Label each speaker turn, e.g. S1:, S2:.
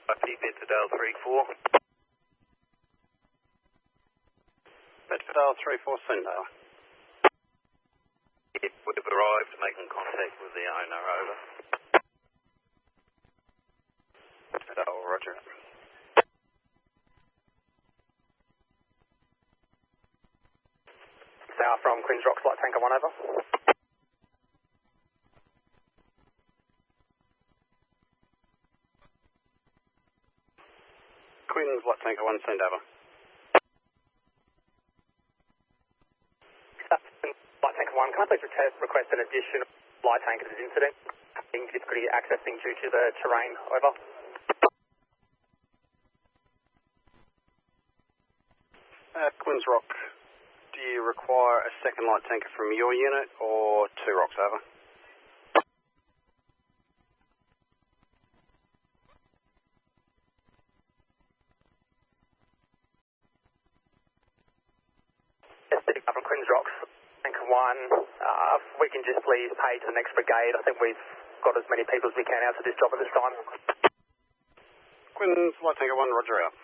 S1: Bedfordale 3-4.
S2: Bedfordale 3-4 Sindale.
S1: Yep, we've arrived, making contact with the owner, over.
S2: Bedfordale, roger.
S3: South from Queen's Rock, Flight Tanker 1, over.
S2: Queen's Flight Tanker 1, send over.
S3: Flight Tanker 1, can I please request an additional flight tanker to this incident? Difficulty accessing due to the terrain, over.
S2: Queen's Rock, do you require a second light tanker from your unit or 2 rocks, over?
S3: From Queen's Rocks, Tanker 1, if we can just please pay to the next brigade. I think we've got as many people as we can out to this job at this time.
S2: Queen's Light Tanker 1, roger out.